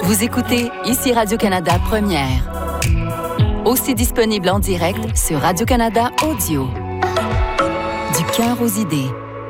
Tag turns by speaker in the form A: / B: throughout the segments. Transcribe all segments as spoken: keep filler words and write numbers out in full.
A: Vous écoutez ici Radio-Canada Première. Aussi disponible en direct sur Radio-Canada Audio. Du cœur aux idées.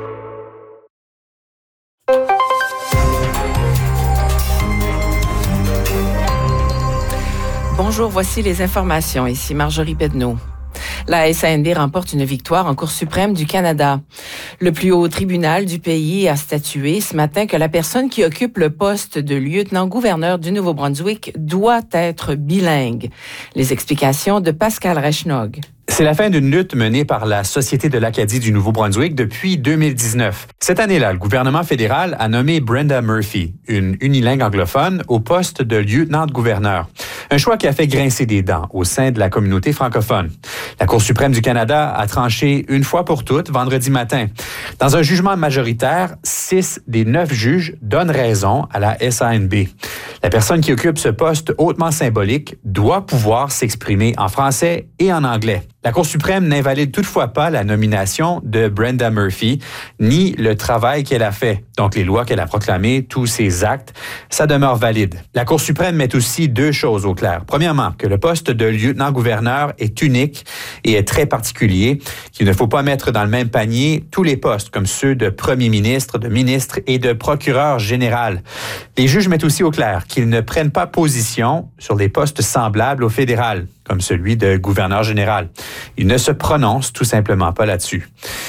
B: Bonjour, voici les informations. Ici Marjorie Pedneau. La S A N B remporte une victoire en Cour suprême du Canada. Le plus haut tribunal du pays a statué ce matin que la personne qui occupe le poste de lieutenant-gouverneur du Nouveau-Brunswick doit être bilingue. Les explications de Pascal Rechnog.
C: C'est la fin d'une lutte menée par la Société de l'Acadie du Nouveau-Brunswick depuis deux mille dix-neuf. Cette année-là, le gouvernement fédéral a nommé Brenda Murphy, une unilingue anglophone, au poste de lieutenant-gouverneur. Un choix qui a fait grincer des dents au sein de la communauté francophone. La Cour suprême du Canada a tranché une fois pour toutes vendredi matin. Dans un jugement majoritaire, six des neuf juges donnent raison à la S A N B. La personne qui occupe ce poste hautement symbolique doit pouvoir s'exprimer en français et en anglais. La Cour suprême n'invalide toutefois pas la nomination de Brenda Murphy, ni le travail qu'elle a fait. Donc, les lois qu'elle a proclamées, tous ses actes, ça demeure valide. La Cour suprême met aussi deux choses au clair. Premièrement, que le poste de lieutenant-gouverneur est unique et est très particulier, qu'il ne faut pas mettre dans le même panier tous les postes, comme ceux de premier ministre, de ministre et de procureur général. Les juges mettent aussi au clair qu'ils ne prennent pas position sur des postes semblables au fédéral, comme celui de gouverneur général. Ils ne se prononcent tout simplement pas là-dessus.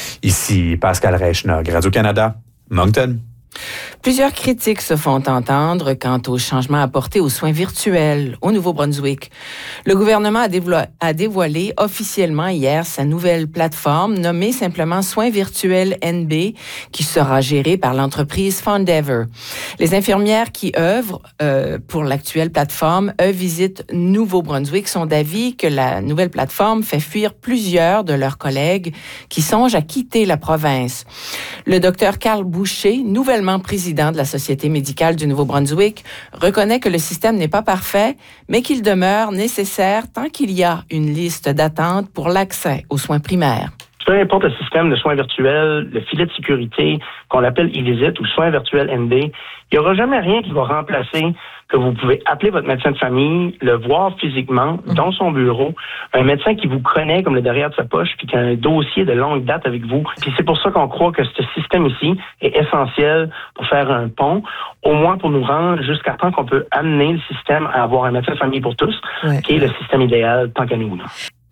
C: Ici Pascal Rechnog, Radio-Canada, Moncton.
B: Plusieurs critiques se font entendre quant aux changements apportés aux soins virtuels au Nouveau-Brunswick. Le gouvernement a, dévo- a dévoilé officiellement hier sa nouvelle plateforme nommée simplement Soins virtuels N B, qui sera gérée par l'entreprise Fondever. Les infirmières qui œuvrent euh, pour l'actuelle plateforme E-Visite Nouveau-Brunswick sont d'avis que la nouvelle plateforme fait fuir plusieurs de leurs collègues qui songent à quitter la province. Le docteur Carl Boucher, nouvellement président de la Société médicale du Nouveau-Brunswick, reconnaît que le système n'est pas parfait, mais qu'il demeure nécessaire tant qu'il y a une liste d'attente pour l'accès aux soins primaires.
D: Peu importe le système de soins virtuels, le filet de sécurité qu'on appelle e-visite ou soins virtuels N B, il n'y aura jamais rien qui va remplacer que vous pouvez appeler votre médecin de famille, le voir physiquement dans son bureau, un médecin qui vous connaît comme le derrière de sa poche, puis qui a un dossier de longue date avec vous. Puis c'est pour ça qu'on croit que ce système ici est essentiel pour faire un pont, au moins pour nous rendre jusqu'à temps qu'on peut amener le système à avoir un médecin de famille pour tous, ouais. Qui est le système idéal tant qu'à nous. Là.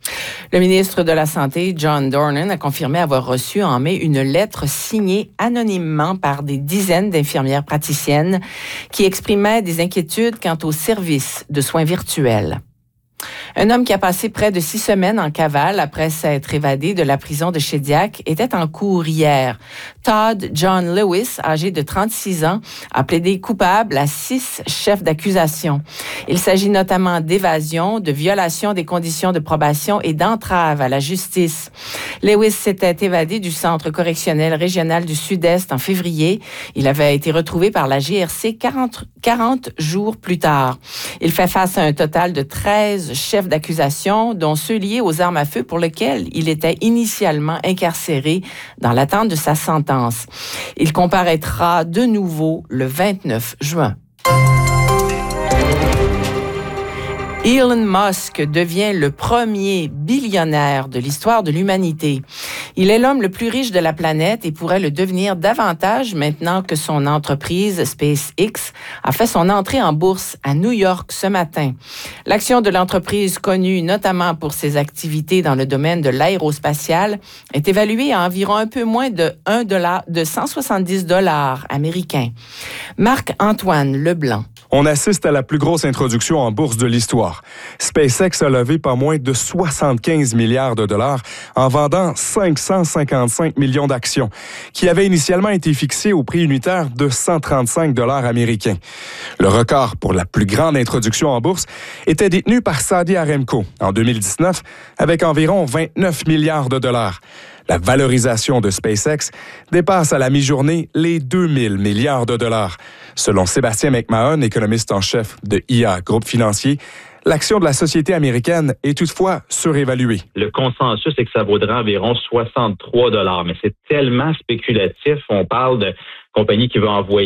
B: Le ministre de la Santé, John Dornan, a confirmé avoir reçu en mai une lettre signée anonymement par des dizaines d'infirmières praticiennes qui exprimaient des inquiétudes quant aux services de soins virtuels. Un homme qui a passé près de six semaines en cavale après s'être évadé de la prison de Shediac était en cour hier. Todd John Lewis, âgé de trente-six ans, a plaidé coupable à six chefs d'accusation. Il s'agit notamment d'évasion, de violation des conditions de probation et d'entrave à la justice. Lewis s'était évadé du centre correctionnel régional du Sud-Est en février. Il avait été retrouvé par la G R C quarante, quarante jours plus tard. Il fait face à un total de treize chefs d'accusation, dont ceux liés aux armes à feu pour lesquels il était initialement incarcéré dans l'attente de sa sentence. Il comparaîtra de nouveau le vingt-neuf juin. Elon Musk devient le premier billionnaire de l'histoire de l'humanité. Il est l'homme le plus riche de la planète et pourrait le devenir davantage maintenant que son entreprise SpaceX a fait son entrée en bourse à New York ce matin. L'action de l'entreprise, connue notamment pour ses activités dans le domaine de l'aérospatial, est évaluée à environ un peu moins de un dollar, de cent soixante-dix dollars américains. Marc-Antoine Leblanc.
E: On assiste à la plus grosse introduction en bourse de l'histoire. SpaceX a levé pas moins de soixante-quinze milliards de dollars en vendant cinq cent cinquante-cinq millions d'actions, qui avaient initialement été fixées au prix unitaire de cent trente-cinq dollars américains. Le record pour la plus grande introduction en bourse était détenu par Saudi Aramco en deux mille dix-neuf avec environ vingt-neuf milliards de dollars. La valorisation de SpaceX dépasse à la mi-journée les deux mille milliards de dollars. Selon Sébastien McMahon, économiste en chef de I A Groupe Financier, l'action de la société américaine est toutefois surévaluée.
F: Le consensus est que ça vaudra environ soixante-trois dollars, mais c'est tellement spéculatif. On parle de compagnie qui va envoyer